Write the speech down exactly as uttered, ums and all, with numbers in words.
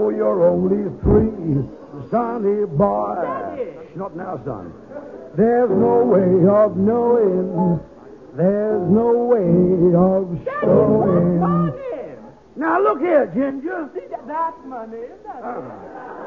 know you're only three, sonny boy. Daddy. Not now, son. There's no way of knowing. There's no way of Daddy, showing. what's on him? Now, look here, Ginger. See, that- that's my name. That's Uh,